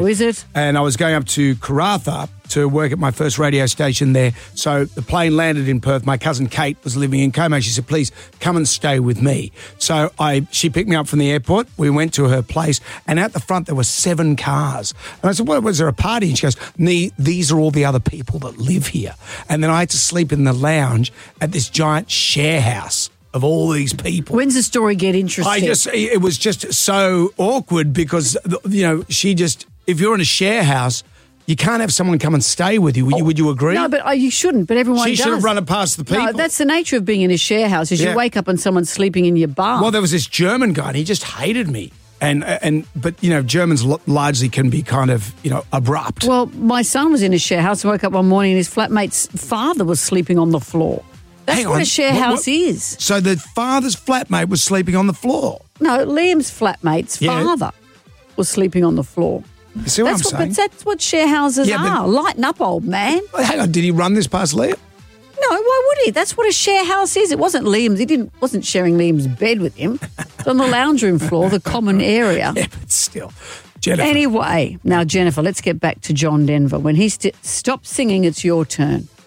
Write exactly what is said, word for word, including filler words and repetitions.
Is it? And I was going up to Karratha to work at my first radio station there. So the plane landed in Perth. My cousin Kate was living in Como. She said, please come and stay with me. So I, she picked me up from the airport. We went to her place, and out the front there were seven cars. And I said, what, was there a party? And she goes, "Nee, these are all the other people that live here. And then I had to sleep in the lounge at this giant share house of all these people. When's the story get interesting? I just, it was just so awkward because, you know, she just, if you're in a share house, you can't have someone come and stay with you. Would, you, would you agree? No, but oh, you shouldn't, but everyone She does. should have run it past the people. No, that's the nature of being in a share house, is Yeah. you wake up and someone's sleeping in your bath. Well, there was this German guy and he just hated me. And, and but, you know, Germans l- largely can be kind of, you know, abrupt. Well, my son was in a share house and woke up one morning and his flatmate's father was sleeping on the floor. That's Hang what on. a share What- house what- is. So the father's flatmate was sleeping on the floor. No, Liam's flatmate's Yeah. father was sleeping on the floor. You see what That's I'm what, saying? but that's what share houses Yeah, but- are. Lighten up, old man. Well, hang on, did he run this past Liam? No, why would he? That's what a share house is. It wasn't Liam's. He didn't wasn't sharing Liam's bed with him. It's on the lounge room floor, the common area. Yeah, but still. Jennifer. Anyway, now Jennifer, let's get back to John Denver. When he st- stopped singing, it's your turn.